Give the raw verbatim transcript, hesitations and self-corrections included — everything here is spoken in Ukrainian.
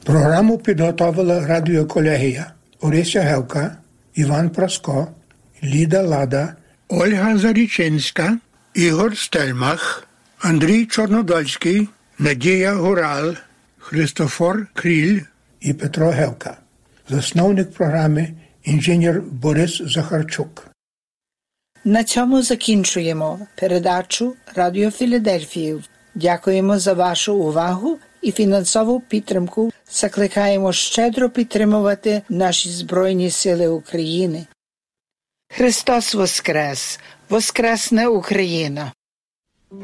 Програму підготовила радіоколегія Орися Гевка, Іван Праско, Ліда Лада, Ольга Зарічинська, Ігор Стельмах, Андрій Чорнодольський, Надія Гурал, Христофор Кріль і Петро Гевка. Засновник програми інженер Борис Захарчук. На цьому закінчуємо передачу Радіо Філадельфії. Дякуємо за вашу увагу і фінансову підтримку. Закликаємо щедро підтримувати наші Збройні Сили України. Христос Воскрес! Воскресне Україна!